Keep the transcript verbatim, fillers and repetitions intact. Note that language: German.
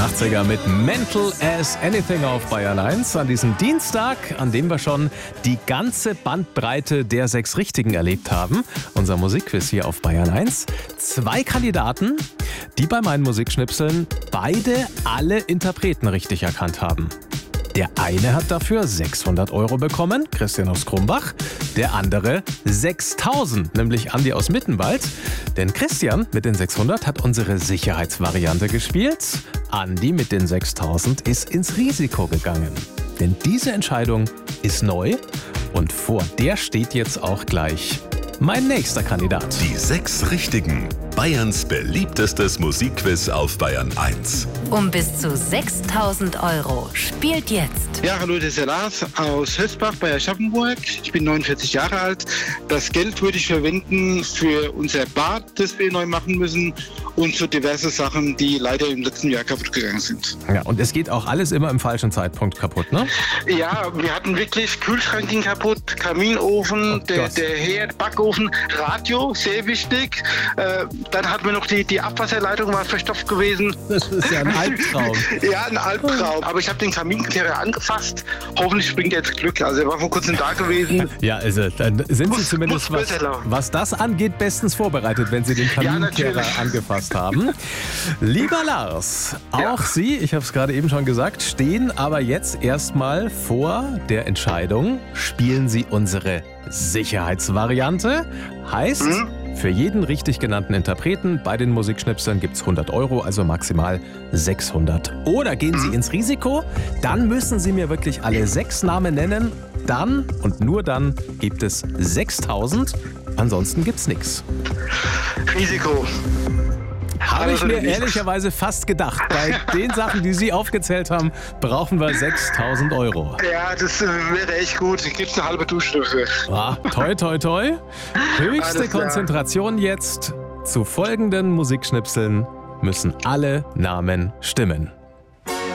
achtziger mit Mental as Anything auf Bayern eins an diesem Dienstag, an dem wir schon die ganze Bandbreite der sechs Richtigen erlebt haben. Unser Musikquiz hier auf Bayern eins. Zwei Kandidaten, die bei meinen Musikschnipseln beide alle Interpreten richtig erkannt haben. Der eine hat dafür sechshundert Euro bekommen, Christian aus Krumbach. Der andere sechstausend, nämlich Andi aus Mittenwald. Denn Christian mit den sechshundert hat unsere Sicherheitsvariante gespielt. Andi mit den sechstausend ist ins Risiko gegangen. Denn diese Entscheidung ist neu und vor der steht jetzt auch gleich mein nächster Kandidat. Die sechs Richtigen. Bayerns beliebtestes Musikquiz auf Bayern eins. Um bis zu sechstausend Euro. Spielt jetzt. Ja, hallo, das ist der Lars aus Hösbach bei Aschaffenburg. Ich bin neunundvierzig Jahre alt. Das Geld würde ich verwenden für unser Bad, das wir neu machen müssen, und für diverse Sachen, die leider im letzten Jahr kaputt gegangen sind. Ja, und es geht auch alles immer im falschen Zeitpunkt kaputt, ne? Ja, wir hatten wirklich Kühlschrank ging kaputt, Kaminofen, Oh der, Gott. der Herd, Backofen, Radio, sehr wichtig. Äh, dann hatten wir noch die, die Abwasserleitung, war verstopft gewesen. Das ist ja ein Albtraum. Ja, ein Albtraum. Aber ich habe den Kaminkehrer angefasst. Hoffentlich springt jetzt Glück. Also er war vor kurzem da gewesen. Ja, also dann sind Sie Muss- zumindest, muss was, besser laufen. was das angeht, bestens vorbereitet, wenn Sie den Kaminkehrer natürlich. angefasst haben. Lieber Lars, auch Ja. Sie, ich habe es gerade eben schon gesagt, stehen aber jetzt erstmal vor der Entscheidung, spielen Sie unsere Sicherheitsvariante. Heißt, Mhm. für jeden richtig genannten Interpreten bei den Musikschnipseln gibt es hundert Euro, also maximal sechshundert. Oder gehen Sie ins Risiko, dann müssen Sie mir wirklich alle sechs Namen nennen. Dann und nur dann gibt es sechstausend, ansonsten gibt's nichts. Risiko. Habe ich Also mir nicht. ehrlicherweise fast gedacht. Bei den Sachen, die Sie aufgezählt haben, brauchen wir sechstausend Euro. Ja, das äh, wäre echt gut. Gibt's eine halbe Dusche dafür. Ah, toi, toi, toi. Höchste Alles klar. Konzentration jetzt. Zu folgenden Musikschnipseln müssen alle Namen stimmen.